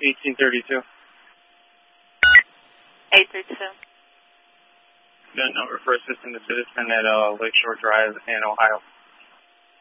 1832. 832. That number for assisting the citizen at Lakeshore Drive in Ohio.